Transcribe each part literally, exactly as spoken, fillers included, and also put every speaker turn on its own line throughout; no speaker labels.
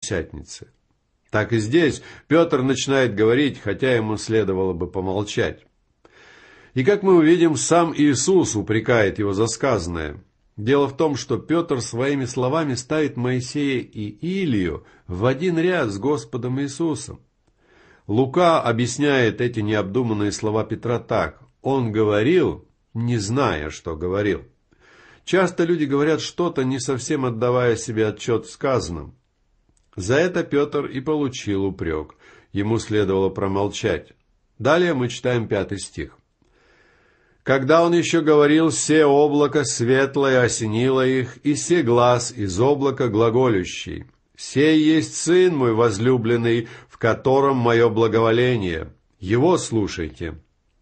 Пятидесятницы. Так и здесь Петр начинает говорить, хотя ему следовало бы помолчать. И как мы увидим, сам Иисус упрекает его за сказанное. Дело в том, что Петр своими словами ставит Моисея и Илию в один ряд с Господом Иисусом. Лука объясняет эти необдуманные слова Петра так: он говорил, не зная, что говорил. Часто люди говорят что-то, не совсем отдавая себе отчет в сказанном. За это Петр и получил упрек. Ему следовало промолчать. Далее мы читаем пятый стих. «Когда он еще говорил, се облако светлое осенило их, и се глас из облака глаголющий. Сей есть Сын мой возлюбленный, в котором мое благоволение. Его слушайте».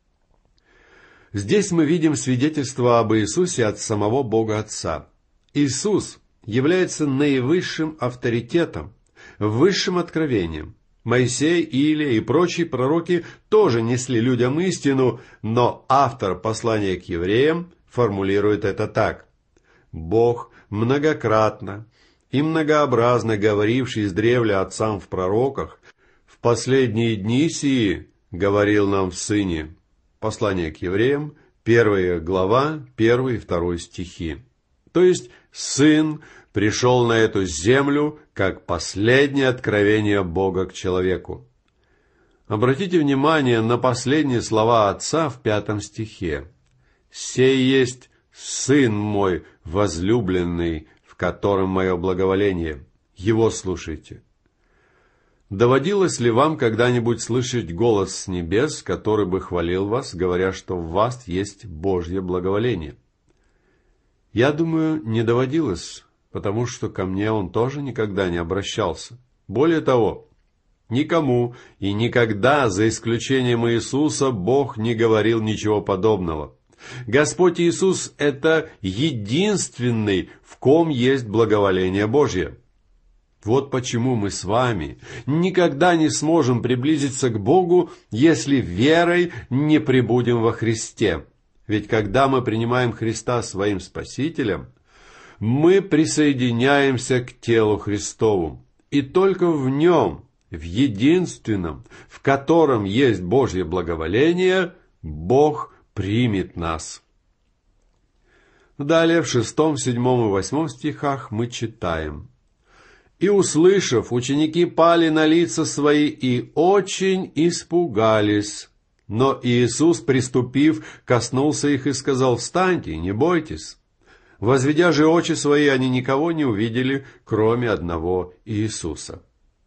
Здесь мы видим свидетельство об Иисусе от самого Бога Отца. Иисус является наивысшим авторитетом, высшим откровением. Моисей, Илия и прочие пророки тоже несли людям истину, но автор послания к евреям формулирует это так: «Бог многократно и многообразно говоривший издревле отцам в пророках, в последние дни сии говорил нам в Сыне». Послание к евреям, первая глава, первый и второй стихи. То есть Сын пришел на эту землю как последнее откровение Бога к человеку. Обратите внимание на последние слова Отца в пятом стихе. «Сей есть Сын мой возлюбленный, в котором мое благоволение. Его слушайте». Доводилось ли вам когда-нибудь слышать голос с небес, который бы хвалил вас, говоря, что в вас есть Божье благоволение? Я думаю, не доводилось, потому что ко мне он тоже никогда не обращался. Более того, никому и никогда, за исключением Иисуса, Бог не говорил ничего подобного. Господь Иисус – это единственный, в ком есть благоволение Божье. Вот почему мы с вами никогда не сможем приблизиться к Богу, если верой не пребудем во Христе. Ведь когда мы принимаем Христа своим Спасителем, мы присоединяемся к телу Христову. И только в нем, в единственном, в котором есть Божье благоволение, Бог примет нас. Далее в шестом, седьмом и восьмом стихах мы читаем: «И, услышав, ученики пали на лица свои и очень испугались. Но Иисус, приступив, коснулся их и сказал: встаньте, не бойтесь. Возведя же очи свои, они никого не увидели, кроме одного Иисуса».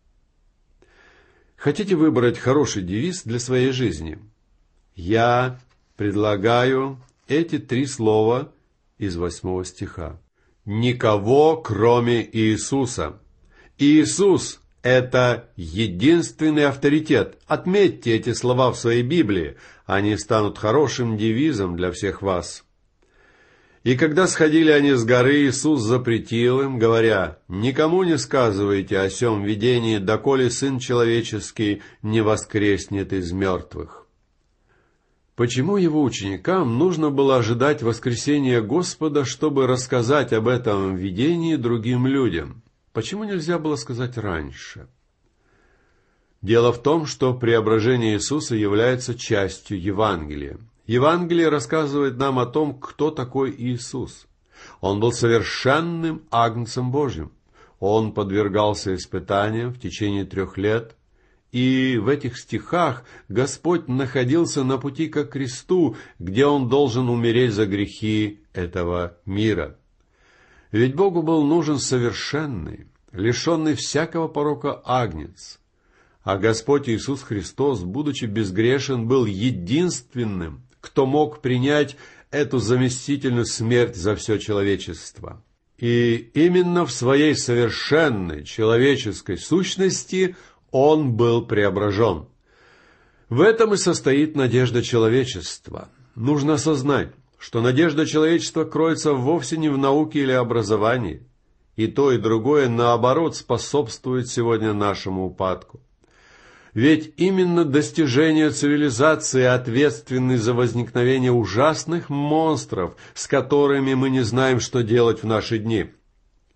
Хотите выбрать хороший девиз для своей жизни? Я предлагаю эти три слова из восьмого стиха. «Никого, кроме Иисуса». Иисус – это единственный авторитет. Отметьте эти слова в своей Библии, они станут хорошим девизом для всех вас. «И когда сходили они с горы, Иисус запретил им, говоря: никому не сказывайте о сем видении, доколе Сын Человеческий не воскреснет из мертвых». Почему его ученикам нужно было ожидать воскресения Господа, чтобы рассказать об этом видении другим людям? Почему нельзя было сказать раньше? Дело в том, что преображение Иисуса является частью Евангелия. Евангелие рассказывает нам о том, кто такой Иисус. Он был совершенным агнцем Божьим. Он подвергался испытаниям в течение трех лет. И в этих стихах Господь находился на пути ко кресту, где Он должен умереть за грехи этого мира. Ведь Богу был нужен совершенный, лишенный всякого порока агнец. А Господь Иисус Христос, будучи безгрешен, был единственным, кто мог принять эту заместительную смерть за все человечество. И именно в своей совершенной человеческой сущности Он был преображен. В этом и состоит надежда человечества. Нужно осознать, что надежда человечества кроется вовсе не в науке или образовании. И то, и другое, наоборот, способствует сегодня нашему упадку. Ведь именно достижения цивилизации ответственны за возникновение ужасных монстров, с которыми мы не знаем, что делать в наши дни.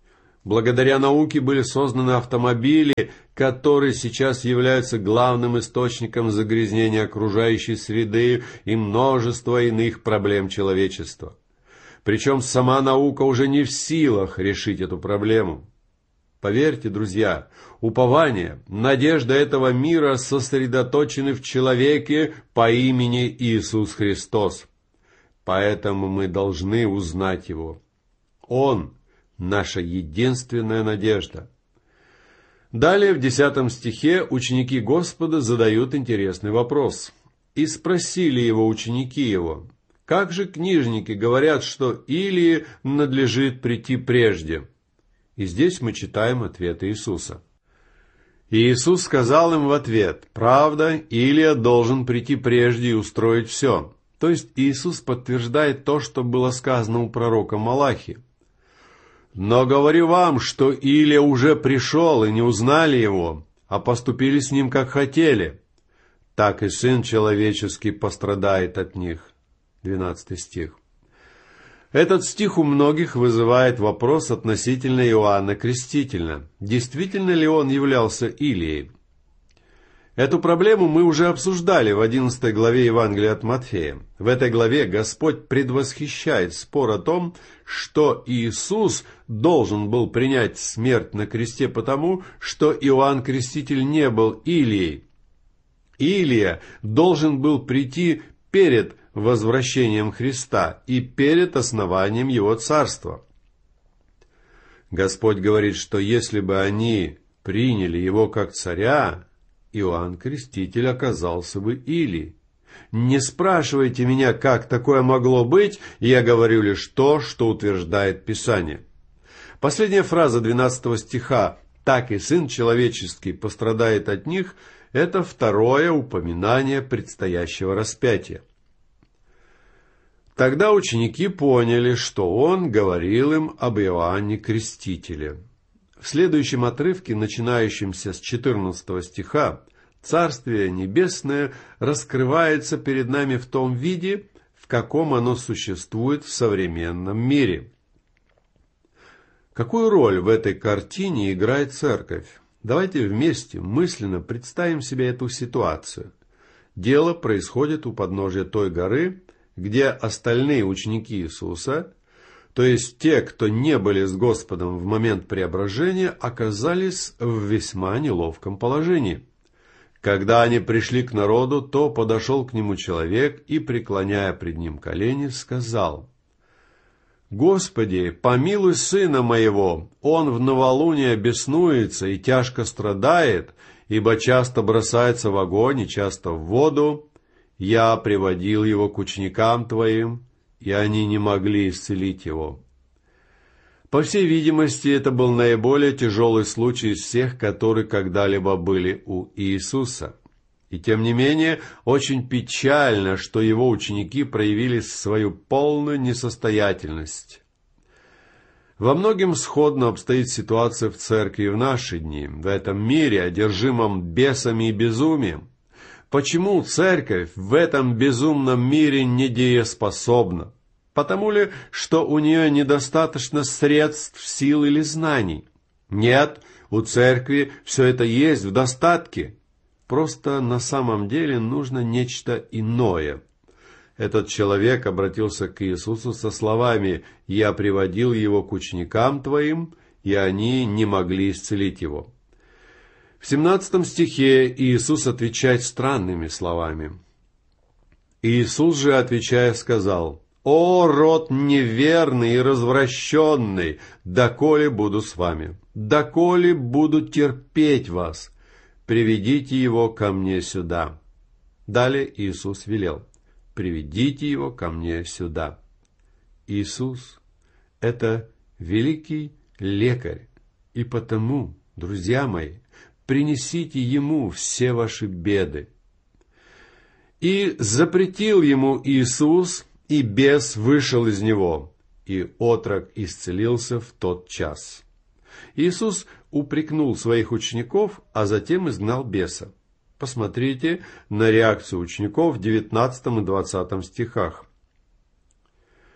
Благодаря науке были созданы автомобили, которые сейчас являются главным источником загрязнения окружающей среды и множества иных проблем человечества. Причем сама наука уже не в силах решить эту проблему. Поверьте, друзья, упование, надежда этого мира сосредоточены в человеке по имени Иисус Христос. Поэтому мы должны узнать Его. Он – наша единственная надежда. Далее в десятом стихе ученики Господа задают интересный вопрос. «И спросили Его ученики Его, как же книжники говорят, что Илии надлежит прийти прежде?» И здесь мы читаем ответ Иисуса. И Иисус сказал им в ответ: «Правда, Илия должен прийти прежде и устроить все». То есть Иисус подтверждает то, что было сказано у пророка Малахии. «Но говорю вам, что Илия уже пришел, и не узнали его, а поступили с ним, как хотели. Так и Сын Человеческий пострадает от них». двенадцатый стих. Этот стих у многих вызывает вопрос относительно Иоанна Крестителя. Действительно ли он являлся Илией? Эту проблему мы уже обсуждали в одиннадцатой главе Евангелия от Матфея. В этой главе Господь предвосхищает спор о том, что Иисус должен был принять смерть на кресте потому, что Иоанн Креститель не был Илией. Илия должен был прийти перед возвращением Христа и перед основанием Его Царства. Господь говорит, что если бы они приняли Его как царя, Иоанн Креститель оказался бы Илией. Не спрашивайте меня, как такое могло быть, я говорю лишь то, что утверждает Писание. Последняя фраза двенадцатого стиха «Так и Сын Человеческий пострадает от них» — это второе упоминание предстоящего распятия. Тогда ученики поняли, что он говорил им об Иоанне Крестителе. В следующем отрывке, начинающемся с четырнадцатого стиха, Царствие Небесное раскрывается перед нами в том виде, в каком оно существует в современном мире. Какую роль в этой картине играет церковь? Давайте вместе мысленно представим себе эту ситуацию. Дело происходит у подножия той горы, где остальные ученики Иисуса, то есть те, кто не были с Господом в момент преображения, оказались в весьма неловком положении. Когда они пришли к народу, то подошел к нему человек и, преклоняя пред ним колени, сказал: «Господи, помилуй сына моего, он в новолуние беснуется и тяжко страдает, ибо часто бросается в огонь и часто в воду. Я приводил его к ученикам твоим, и они не могли исцелить его». По всей видимости, это был наиболее тяжелый случай из всех, которые когда-либо были у Иисуса. И тем не менее, очень печально, что его ученики проявили свою полную несостоятельность. Во многом сходно обстоит ситуация в церкви в наши дни, в этом мире, одержимом бесами и безумием. Почему церковь в этом безумном мире недееспособна? Потому ли, что у нее недостаточно средств, сил или знаний? Нет, у церкви все это есть в достатке. Просто на самом деле нужно нечто иное. Этот человек обратился к Иисусу со словами: «Я приводил его к ученикам твоим, и они не могли исцелить его». В семнадцатом стихе Иисус отвечает странными словами. Иисус же, отвечая, сказал: «О, род неверный и развращенный, доколе буду с вами? Доколе буду терпеть вас? Приведите его ко мне сюда». Далее Иисус велел: «Приведите его ко мне сюда». Иисус – это великий лекарь, и потому, друзья мои, принесите ему все ваши беды. И запретил ему Иисус, и бес вышел из него, и отрок исцелился в тот час. Иисус упрекнул своих учеников, а затем изгнал беса. Посмотрите на реакцию учеников в девятнадцатом и двадцатом стихах.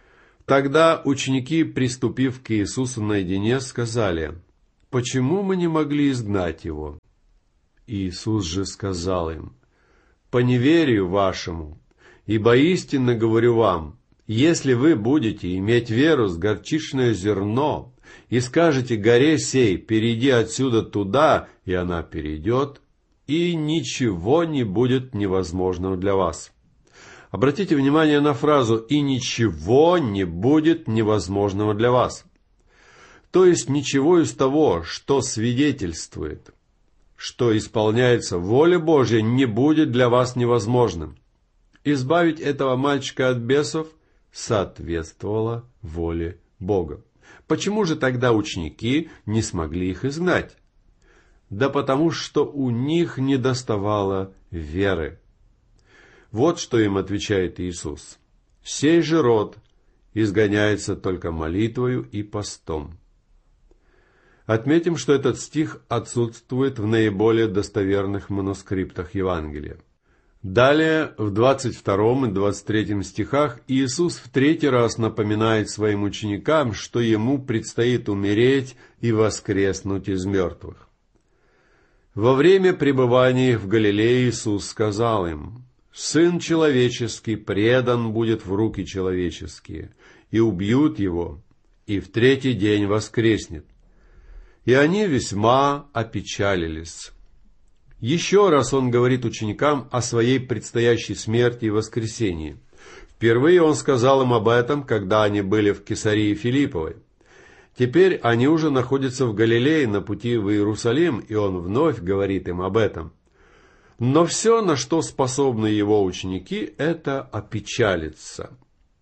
Тогда ученики, приступив к Иисусу наедине, сказали: «Почему мы не могли изгнать его?» Иисус же сказал им: «По неверию вашему, ибо истинно говорю вам, если вы будете иметь веру с горчичное зерно и скажете горе сей: перейди отсюда туда, и она перейдет, и ничего не будет невозможного для вас». Обратите внимание на фразу «и ничего не будет невозможного для вас». То есть ничего из того, что свидетельствует, что исполняется воля Божья, не будет для вас невозможным. Избавить этого мальчика от бесов соответствовало воле Бога. Почему же тогда ученики не смогли их изгнать? Да потому что у них недоставало веры. Вот что им отвечает Иисус: «Сей же род изгоняется только молитвою и постом». Отметим, что этот стих отсутствует в наиболее достоверных манускриптах Евангелия. Далее, в двадцать втором и двадцать третьем стихах, Иисус в третий раз напоминает своим ученикам, что Ему предстоит умереть и воскреснуть из мертвых. Во время пребывания их в Галилее Иисус сказал им: «Сын человеческий предан будет в руки человеческие, и убьют его, и в третий день воскреснет». И они весьма опечалились. Еще раз он говорит ученикам о своей предстоящей смерти и воскресении. Впервые он сказал им об этом, когда они были в Кесарии Филипповой. Теперь они уже находятся в Галилее на пути в Иерусалим, и он вновь говорит им об этом. Но все, на что способны его ученики, это опечалиться.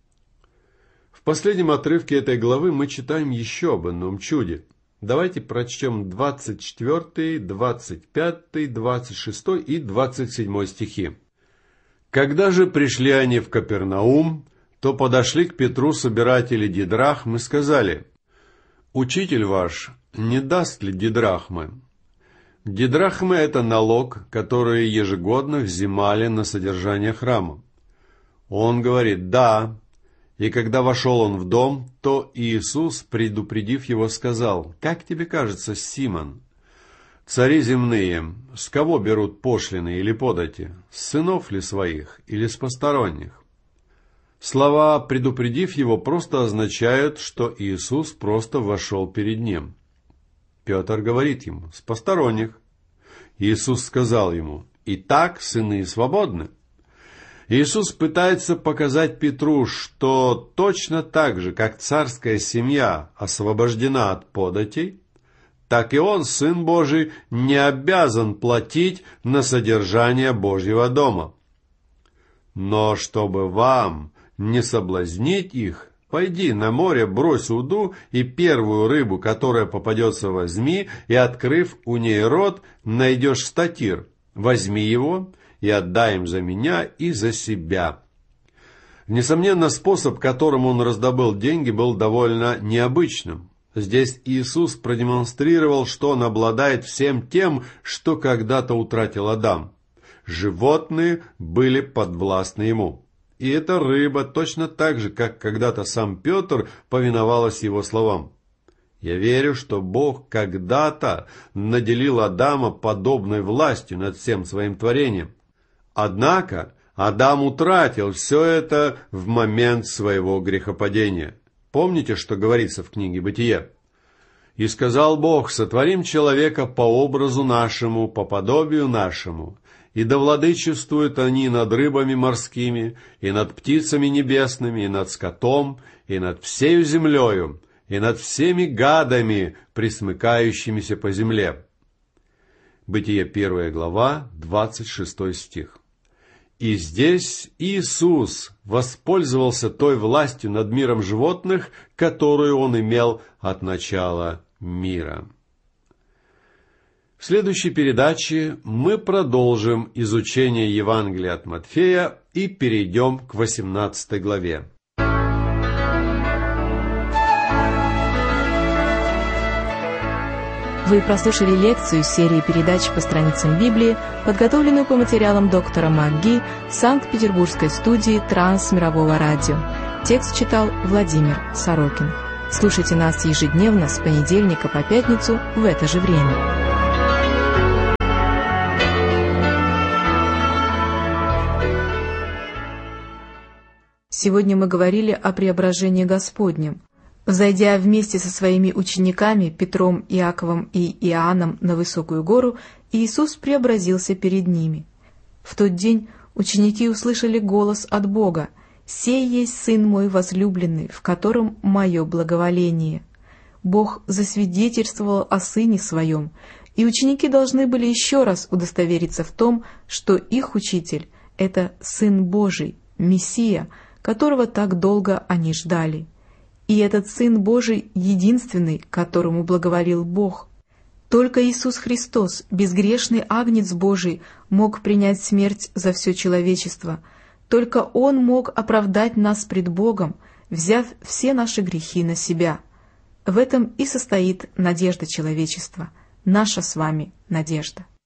В последнем отрывке этой главы мы читаем еще об одном чуде. Давайте прочтем двадцать четвёртый, двадцать пятый, двадцать шестой и двадцать седьмой стихи. «Когда же пришли они в Капернаум, то подошли к Петру собиратели дидрахм и сказали: «Учитель ваш не даст ли дидрахмы?» Дидрахмы – это налог, который ежегодно взимали на содержание храма. Он говорит «да». И когда вошел он в дом, то Иисус, предупредив его, сказал: «Как тебе кажется, Симон, цари земные, с кого берут пошлины или подати? С сынов ли своих или с посторонних?» Слова «предупредив его» просто означают, что Иисус просто вошел перед ним. Петр говорит ему: «С посторонних». Иисус сказал ему: «Итак, сыны свободны». Иисус пытается показать Петру, что точно так же, как царская семья освобождена от податей, так и он, Сын Божий, не обязан платить на содержание Божьего дома. Но чтобы вам не соблазнить их, пойди на море, брось уду, и первую рыбу, которая попадется, возьми, и, открыв у ней рот, найдешь статир. Возьми его и отдай им за меня и за себя». Несомненно, способ, которым он раздобыл деньги, был довольно необычным. Здесь Иисус продемонстрировал, что он обладает всем тем, что когда-то утратил Адам. Животные были подвластны ему. И эта рыба точно так же, как когда-то сам Петр, повиновалась его словам. Я верю, что Бог когда-то наделил Адама подобной властью над всем своим творением. Однако Адам утратил все это в момент своего грехопадения. Помните, что говорится в книге «Бытие»? «И сказал Бог: сотворим человека по образу нашему, по подобию нашему, и да владычествуют они над рыбами морскими, и над птицами небесными, и над скотом, и над всею землею, и над всеми гадами, пресмыкающимися по земле». Бытие первая глава, двадцать шестой стих. И здесь Иисус воспользовался той властью над миром животных, которую он имел от начала мира. В следующей передаче мы продолжим изучение Евангелия от Матфея и перейдем к восемнадцатой главе.
Вы прослушали лекцию из серии передач по страницам Библии, подготовленную по материалам доктора МакГи Санкт-Петербургской студии Трансмирового радио. Текст читал Владимир Сорокин. Слушайте нас ежедневно с понедельника по пятницу в это же время. Сегодня мы говорили о преображении Господнем. Взойдя вместе со своими учениками Петром, Иаковом и Иоанном на высокую гору, Иисус преобразился перед ними. В тот день ученики услышали голос от Бога: «Сей есть Сын мой возлюбленный, в котором мое благоволение». Бог засвидетельствовал о Сыне Своем, и ученики должны были еще раз удостовериться в том, что их Учитель — это Сын Божий, Мессия, которого так долго они ждали. И этот Сын Божий единственный, которому благоволил Бог. Только Иисус Христос, безгрешный Агнец Божий, мог принять смерть за все человечество. Только Он мог оправдать нас пред Богом, взяв все наши грехи на себя. В этом и состоит надежда человечества, наша с вами надежда.